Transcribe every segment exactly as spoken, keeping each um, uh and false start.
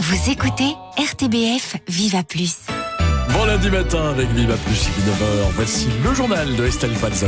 Vous écoutez R T B F Viva Plus. Bon lundi matin avec Viva Plus, il est neuf heures. Voici le journal de Estelle Falzone.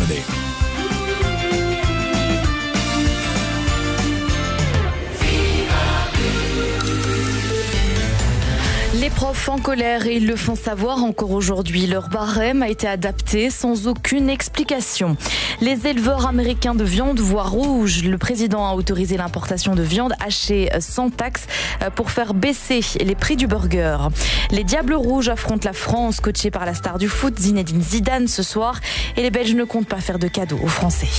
Les profs en colère et ils le font savoir encore aujourd'hui. Leur barème a été adapté sans aucune explication. Les éleveurs américains de viande voient rouge. Le président a autorisé l'importation de viande hachée sans taxe pour faire baisser les prix du burger. Les Diables Rouges affrontent la France, coachée par la star du foot Zinedine Zidane ce soir. Et les Belges ne comptent pas faire de cadeaux aux Français.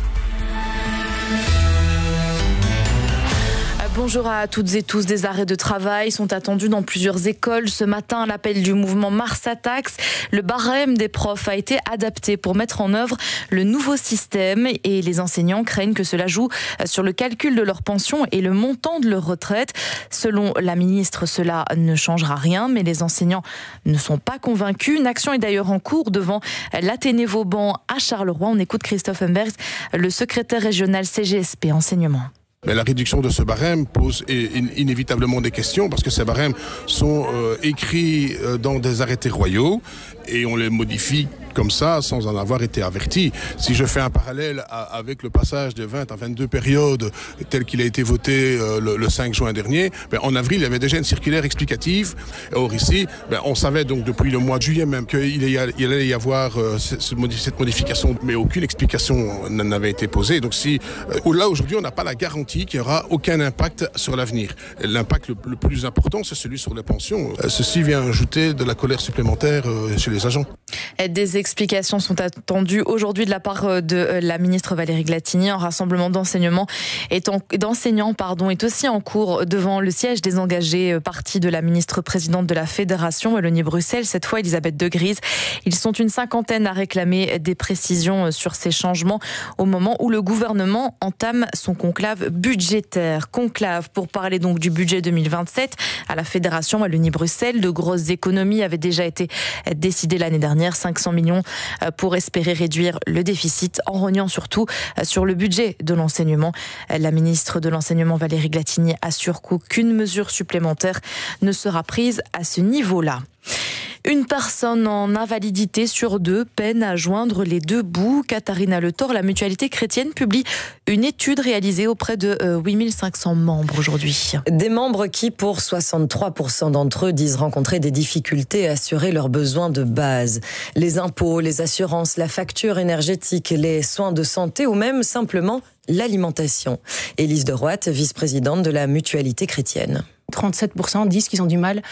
Bonjour à toutes et tous. Des arrêts de travail sont attendus dans plusieurs écoles. Ce matin, à l'appel du mouvement Mars-Tax, le barème des profs a été adapté pour mettre en œuvre le nouveau système et les enseignants craignent que cela joue sur le calcul de leur pension et le montant de leur retraite. Selon la ministre, cela ne changera rien, mais les enseignants ne sont pas convaincus. Une action est d'ailleurs en cours devant l'Athénée Vauban à Charleroi. On écoute Christophe Embers, le secrétaire régional C G S P Enseignement. Mais la réduction de ce barème pose inévitablement des questions parce que ces barèmes sont euh, écrits dans des arrêtés royaux et on les modifie comme ça sans en avoir été averti. Si je fais un parallèle à, avec le passage de vingt à vingt-deux périodes tel qu'il a été voté euh, le, le cinq juin dernier, ben, en avril il y avait déjà une circulaire explicative. Or ici, ben, on savait donc depuis le mois de juillet même qu'il y a, il allait y avoir euh, cette modification, mais aucune explication n'avait été posée. Donc si euh, là aujourd'hui on n'a pas la garantie qu'il n'y aura aucun impact sur l'avenir. L'impact le, le plus important, c'est celui sur les pensions. Euh, ceci vient ajouter de la colère supplémentaire euh, chez les agents. Des explications sont attendues aujourd'hui de la part de la ministre Valérie Glatini. Un rassemblement d'enseignement est en, d'enseignants pardon, est aussi en cours devant le siège des engagés, parti de la ministre présidente de la Fédération Wallonie-Bruxelles, cette fois Elisabeth De Gries. Ils sont une cinquantaine à réclamer des précisions sur ces changements au moment où le gouvernement entame son conclave budgétaire. Conclave pour parler donc du budget deux mille vingt-sept à la Fédération Wallonie-Bruxelles. De grosses économies avaient déjà été décidées l'année dernière, cinq cents millions pour espérer réduire le déficit en rognant surtout sur le budget de l'enseignement. La ministre de l'Enseignement Valérie Glatini assure qu'aucune mesure supplémentaire ne sera prise à ce niveau-là. Une personne en invalidité sur deux peine à joindre les deux bouts. Katharina Le Thor, la mutualité chrétienne, publie une étude réalisée auprès de huit mille cinq cents membres aujourd'hui. Des membres qui, pour soixante-trois pour cent d'entre eux, disent rencontrer des difficultés à assurer leurs besoins de base. Les impôts, les assurances, la facture énergétique, les soins de santé ou même simplement l'alimentation. Élise de Roite, vice-présidente de la mutualité chrétienne. trente-sept pour cent disent qu'ils ont du mal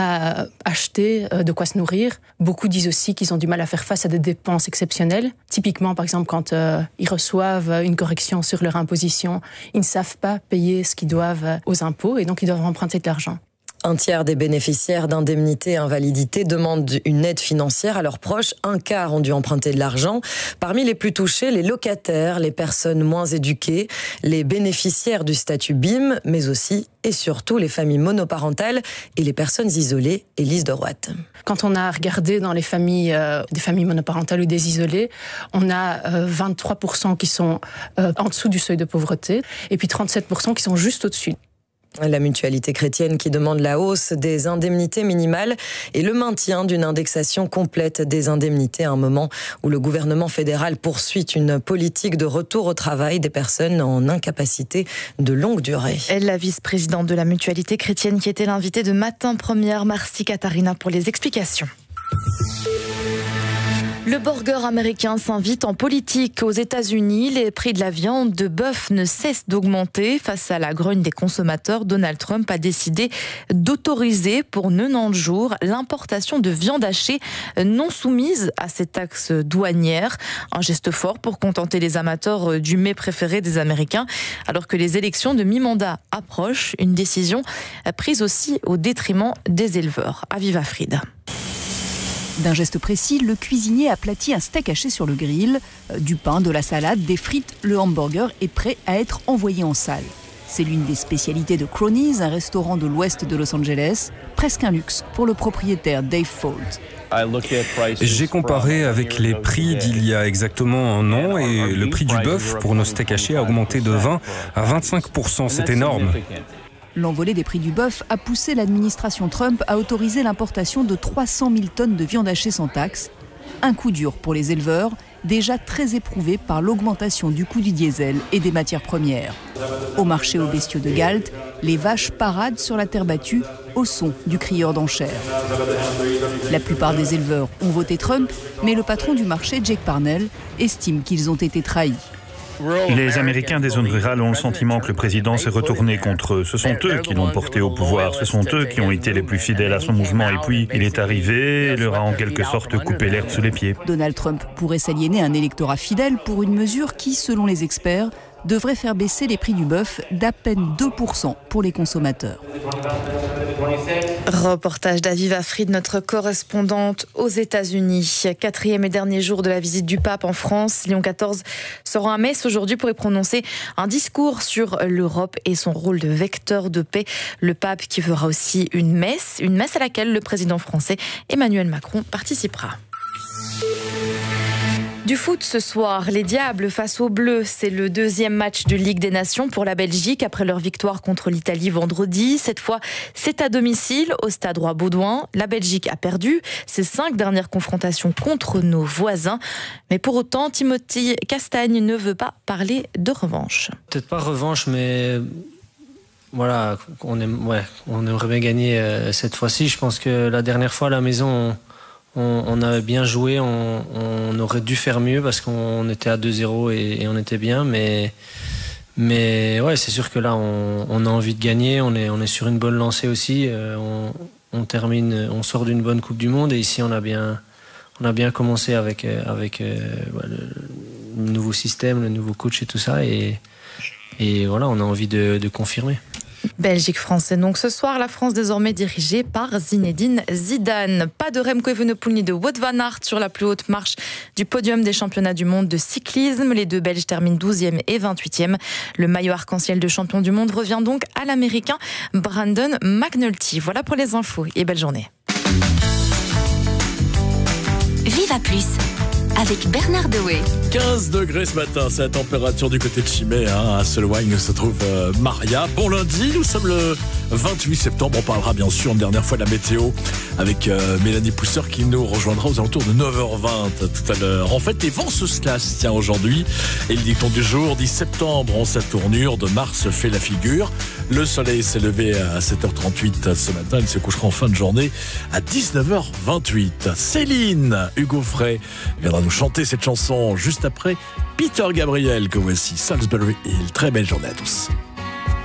à acheter de quoi se nourrir. Beaucoup disent aussi qu'ils ont du mal à faire face à des dépenses exceptionnelles. Typiquement, par exemple, quand euh, ils reçoivent une correction sur leur imposition, ils ne savent pas payer ce qu'ils doivent aux impôts et donc ils doivent emprunter de l'argent. Un tiers des bénéficiaires d'indemnité invalidité demandent une aide financière à leurs proches. Un quart ont dû emprunter de l'argent. Parmi les plus touchés, les locataires, les personnes moins éduquées, les bénéficiaires du statut B I M, mais aussi et surtout les familles monoparentales et les personnes isolées. Élise de Roite. Quand on a regardé dans les familles, euh, des familles monoparentales ou des isolés, on a euh, vingt-trois pour cent qui sont euh, en dessous du seuil de pauvreté et puis trente-sept pour cent qui sont juste au-dessus. La mutualité chrétienne qui demande la hausse des indemnités minimales et le maintien d'une indexation complète des indemnités à un moment où le gouvernement fédéral poursuit une politique de retour au travail des personnes en incapacité de longue durée. Elle, la vice-présidente de la mutualité chrétienne qui était l'invitée de Matin Première. Merci Katharina pour les explications. Le burger américain s'invite en politique. Aux États-Unis, les prix de la viande de bœuf ne cessent d'augmenter. Face à la grogne des consommateurs, Donald Trump a décidé d'autoriser pour quatre-vingt-dix jours l'importation de viande hachée non soumise à ces taxes douanières. Un geste fort pour contenter les amateurs du mets préféré des Américains. Alors que les élections de mi-mandat approchent, une décision prise aussi au détriment des éleveurs. Aviva Fried. D'un geste précis, le cuisinier aplatit un steak haché sur le grill. Du pain, de la salade, des frites, le hamburger est prêt à être envoyé en salle. C'est l'une des spécialités de Cronies, un restaurant de l'ouest de Los Angeles. Presque un luxe pour le propriétaire Dave Fold. J'ai comparé avec les prix d'il y a exactement un an et le prix du bœuf pour nos steaks hachés a augmenté de vingt à vingt-cinq pour cent. C'est énorme. L'envolée des prix du bœuf a poussé l'administration Trump à autoriser l'importation de trois cent mille tonnes de viande hachée sans taxe. Un coup dur pour les éleveurs, déjà très éprouvés par l'augmentation du coût du diesel et des matières premières. Au marché aux bestiaux de Galt, les vaches paradent sur la terre battue au son du crieur d'enchères. La plupart des éleveurs ont voté Trump, mais le patron du marché, Jake Parnell, estime qu'ils ont été trahis. Les Américains des zones rurales ont le sentiment que le président s'est retourné contre eux. Ce sont eux qui l'ont porté au pouvoir, ce sont eux qui ont été les plus fidèles à son mouvement. Et puis, il est arrivé et leur a en quelque sorte coupé l'herbe sous les pieds. Donald Trump pourrait s'aliéner un électorat fidèle pour une mesure qui, selon les experts, devrait faire baisser les prix du bœuf d'à peine deux pour cent pour les consommateurs. Reportage d'Aviva Fried, notre correspondante aux États-Unis. Quatrième et dernier jour de la visite du pape en France. Léon quatorze sera à Metz aujourd'hui pour y prononcer un discours sur l'Europe et son rôle de vecteur de paix. Le pape qui fera aussi une messe, une messe à laquelle le président français Emmanuel Macron participera. Du foot ce soir, les Diables face aux Bleus. C'est le deuxième match de Ligue des Nations pour la Belgique après leur victoire contre l'Italie vendredi. Cette fois, c'est à domicile au Stade Roi-Baudouin. La Belgique a perdu ses cinq dernières confrontations contre nos voisins. Mais pour autant, Timothy Castagne ne veut pas parler de revanche. Peut-être pas revanche, mais voilà, on, aime, ouais, on aimerait bien gagner euh, cette fois-ci. Je pense que la dernière fois à la maison... On... On a bien joué, on, on aurait dû faire mieux parce qu'on était à deux zéro et, et on était bien. Mais, mais ouais, c'est sûr que là, on, on a envie de gagner. On est, on est sur une bonne lancée aussi. Euh, on, on termine, on sort d'une bonne Coupe du Monde. Et ici, on a bien, on a bien commencé avec, avec euh, le, le nouveau système, le nouveau coach et tout ça. Et, et voilà, on a envie de, de confirmer. Belgique-France. Donc ce soir, la France désormais dirigée par Zinedine Zidane. Pas de Remco Evenepoel ni de Wout van Aert sur la plus haute marche du podium des championnats du monde de cyclisme. Les deux Belges terminent douzième et vingt-huitième. Le maillot arc-en-ciel de champion du monde revient donc à l'Américain Brandon McNulty. Voilà pour les infos et belle journée. Viva Plus avec Bernard Dewey. quinze degrés ce matin, c'est la température du côté de Chimay, hein, à Solwang se trouve euh, Maria. Bon lundi, nous sommes le vingt-huit septembre, on parlera bien sûr une dernière fois de la météo avec euh, Mélanie Pousseur qui nous rejoindra aux alentours de neuf heures vingt tout à l'heure. En fait, les vents se classent, tiens, aujourd'hui, et le dicton du jour dit septembre en sa tournure, de mars fait la figure. Le soleil s'est levé à sept heures trente-huit ce matin, il se couchera en fin de journée à dix-neuf heures vingt-huit. Céline Hugo Frey viendra nous chanter cette chanson juste après Peter Gabriel que voici, Salisbury Hill. Très belle journée à tous.